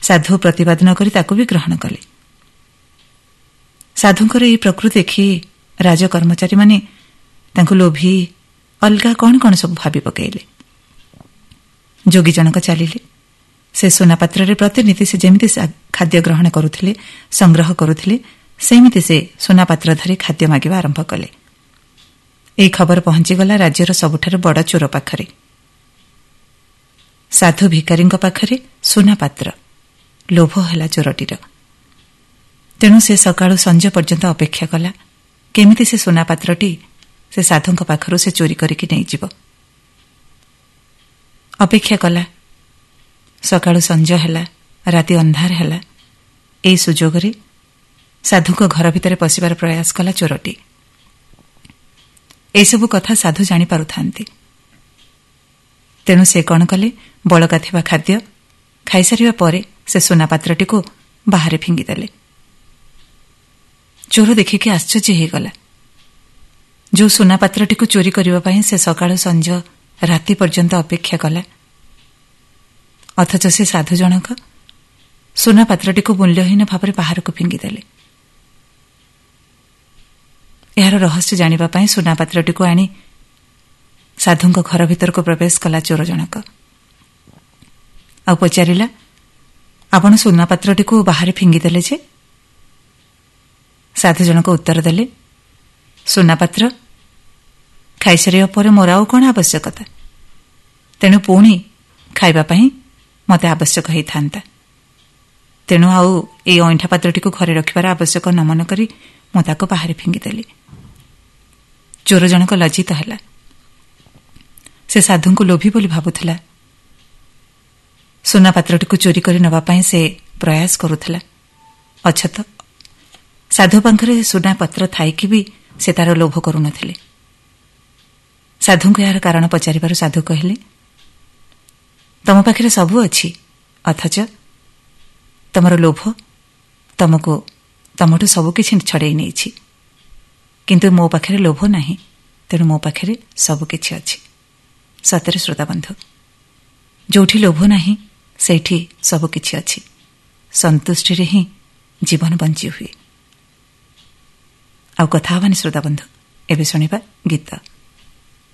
ସାଧୁ ପ୍ରତିବାଦ ନ କରି ତାକୁ ବି ଗ୍ରହଣ କଲେ। ସାଧୁଙ୍କର ଏହି ପ୍ରକୃତି ଦେଖି ରାଜକର୍ମଚାରୀମାନେ ତାଙ୍କୁ ଲୋଭି ଅଲଗା କ'ଣ କ'ଣ ସବୁ ଭାବି ପକାଇଲେ। ଯୋଗୀ ଜଣକ ଚାଲିଲେ। ସେ ସୁନାପାତ୍ରରେ ପ୍ରତିନିଧି ସେ ଯେମିତି ଖାଦ୍ୟ ଗ୍ରହଣ କରୁଥିଲେ, ସଂଗ୍ରହ କରୁଥିଲେ, ସେମିତି ସେ ସୁନାପାତ୍ର ଧରି ଖାଦ୍ୟ ମାଗିବା ଆରମ୍ଭ କଲେ। ଏହି ଖବର ପହଞ୍ଚିଗଲା ରାଜ୍ୟର ସବୁଠାରୁ ବଡ଼ ଚୋର ପାଖରେ। ସାଧୁ ଭିକାରୀଙ୍କ ପାଖରେ ସୁନାପାତ୍ର। ଲୋଭ ହେଲା ଚୋରଟିର। ତେଣୁ ସେ ସକାଳୁ ସଞ୍ଜ ପର୍ଯ୍ୟନ୍ତ ଅପେକ୍ଷା କଲା, କେମିତି ସେ ସୁନାପାତ୍ରଟି ସେ ସାଧୁଙ୍କ ପାଖରୁ ସେ ଚୋରି କରିକି ନେଇଯିବ। ଅପେକ୍ଷା କଲା। ସକାଳୁ ସଞ୍ଜ ହେଲା, ରାତି ଅନ୍ଧାର ହେଲା। ଏହି ସୁଯୋଗରେ ସାଧୁଙ୍କ ଘର ଭିତରେ ପଶିବାର ପ୍ରୟାସ କଲା ଚୋରଟି। ଏସବୁ କଥା ସାଧୁ ଜାଣିପାରୁଥାନ୍ତି। ତେଣୁ ସେ କ'ଣ କଲେ, ବଳକା ଥିବା ଖାଦ୍ୟ ଖାଇସାରିବା ପରେ ସେ ସୁନାପାତ୍ରଟିକୁ ବାହାରେ ଫିଙ୍ଗିଦେଲେ। ଚୋର ଦେଖିକି ଆଶ୍ଚର୍ଯ୍ୟ ହୋଇଗଲା। ଯେଉଁ ସୁନାପାତ୍ରଟିକୁ ଚୋରି କରିବା ପାଇଁ ସେ ସକାଳୁ ସଞ୍ଜ ରାତି ପର୍ଯ୍ୟନ୍ତ ଅପେକ୍ଷା କଲା, ଅଥଚ ସେ ସାଧୁ ଜଣକ ସୁନାପାତ୍ରଟିକୁ ମୂଲ୍ୟହୀନ ଭାବରେ ବାହାରକୁ ଫିଙ୍ଗିଦେଲେ। ଏହାର ରହସ୍ୟ ଜାଣିବା ପାଇଁ ସୁନାପାତ୍ରଟିକୁ ଆଣି ସାଧୁଙ୍କ ଘର ଭିତରକୁ ପ୍ରବେଶ କଲା ଚୋର ଜଣକ। ଆଉ ପଚାରିଲା, ଆପଣ ସୁନାପାତ୍ରଟିକୁ ବାହାରେ ଫିଙ୍ଗିଦେଲେ ଯେ? ସାଧୁ ଜଣକ ଉତ୍ତର ଦେଲେ, ସୁନାପାତ୍ର ଖାଇସାରିବା ପରେ ମୋର ଆଉ କ'ଣ ଆବଶ୍ୟକତା? ତେଣୁ ପୁଣି ଖାଇବା ପାଇଁ ମୋତେ ଆବଶ୍ୟକ ହୋଇଥାନ୍ତା। ତେଣୁ ଆଉ ଏହି ଅଇଁଠା ପାତ୍ରଟିକୁ ଘରେ ରଖିବାର ଆବଶ୍ୟକ ନ ମନେ କରି ମୁଁ ତାକୁ ବାହାରେ ଫିଙ୍ଗିଦେଲି। ଚୋର ଜଣକ ଲଜ୍ଜିତ ହେଲା। ସେ ସାଧୁଙ୍କୁ ଲୋଭି ବୋଲି ଭାବୁଥିଲା। ସୁନାପାତ୍ରଟିକୁ ଚୋରି କରି ନେବା ପାଇଁ ସେ ପ୍ରୟାସ କରୁଥିଲା। ଅଛତ ସାଧୁ ପାଖରେ ସୁନାପାତ୍ର ଥାଇକି ବି ସେ ତାର ଲୋଭ କରୁନଥିଲେ। ସାଧୁଙ୍କୁ ଏହାର କାରଣ ପଚାରିବାରୁ ସାଧୁ କହିଲେ, ତମ ପାଖରେ ସବୁ ଅଛି, ଅଥଚ ତମର ଲୋଭ ତମଠୁ ସବୁକିଛି ଛଡ଼େଇ ନେଇଛି। କିନ୍ତୁ ମୋ ପାଖରେ ଲୋଭ ନାହିଁ, ତେଣୁ ମୋ ପାଖରେ ସବୁକିଛି ଅଛି। ସତରେ ଶ୍ରୋତାବନ୍ଧୁ, ଯେଉଁଠି ଲୋଭ ନାହିଁ ସେଇଠି ସବୁକିଛି ଅଛି। ସନ୍ତୁଷ୍ଟିରେ ହିଁ ଜୀବନ ବଞ୍ଚି ହୁଏ। ଆଉ କଥା ହେବାନି ଶ୍ରୋତାବନ୍ଧୁ, ଏବେ ଶୁଣିବା ଗୀତ।